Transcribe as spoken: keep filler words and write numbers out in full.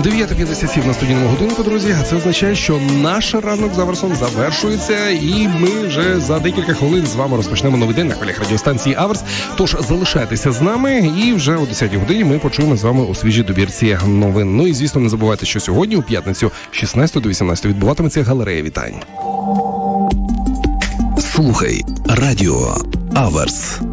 дев'ята п'ятдесят сім на студійному годинку, друзі. А це означає, що наш ранок з Аверсом завершується, і ми вже за декілька хвилин з вами розпочнемо новий день на хвилях радіостанції Аверс. Тож залишайтеся з нами, і вже о десятій годині ми почуємо з вами у свіжій добірці новин. Ну і, звісно, не забувайте, що сьогодні, у п'ятницю, шістнадцятого до вісімнадцятого, відбуватиметься галерея вітань. Слухай радіо Аверс.